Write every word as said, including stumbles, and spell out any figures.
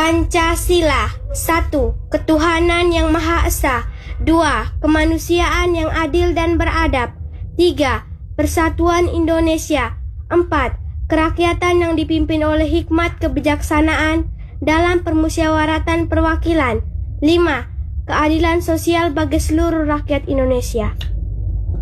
Pancasila. Satu. Ketuhanan yang Maha Esa. Dua. Kemanusiaan yang adil dan beradab. Tiga. Persatuan Indonesia. Empat. Kerakyatan yang dipimpin oleh hikmat kebijaksanaan dalam permusyawaratan perwakilan. Lima. Keadilan sosial bagi seluruh rakyat Indonesia.